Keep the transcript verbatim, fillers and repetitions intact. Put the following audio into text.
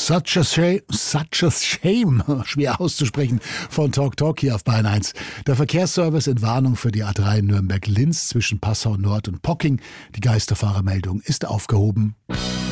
Such a shame, such a shame, schwer auszusprechen, von Talk Talk hier auf Bayern eins. Der Verkehrsservice in Warnung für die A drei Nürnberg-Linz zwischen Passau Nord und Pocking. Die Geisterfahrermeldung ist aufgehoben.